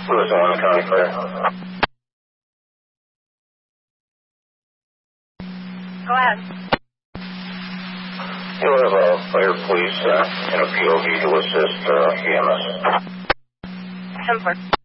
Lewis and Warren County Fire. Go ahead. You'll have fire police and a POV to assist EMS. 10-4.